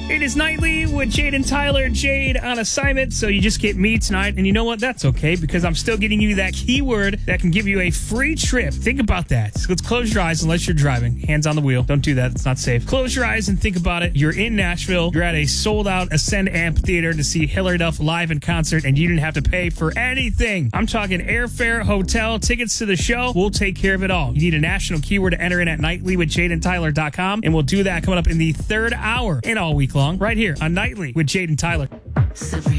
It is Nightly with Jade and Tyler. Jade on assignment, so you just get me tonight. And you know what? That's okay, because I'm still getting you that keyword that can give you a free trip. Think about that. So let's close your eyes unless you're driving. Hands on the wheel. Don't do that. It's not safe. Close your eyes and think about it. You're in Nashville. You're at a sold-out Ascend Amphitheater to see Hilary Duff live in concert, and you didn't have to pay for anything. I'm talking airfare, hotel, tickets to the show. We'll take care of it all. You need a national keyword to enter in at nightlywithjadeandtyler.com, and we'll do that coming up in the third hour and all week long, right here on Nightly with Jade and Tyler.